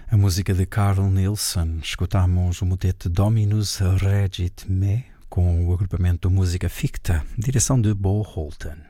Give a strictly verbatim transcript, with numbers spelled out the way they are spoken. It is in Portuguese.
A música de Carl Nielsen. Escutamos o motete Dominus Regit Me com o agrupamento Música Ficta, direção de Bo Holten.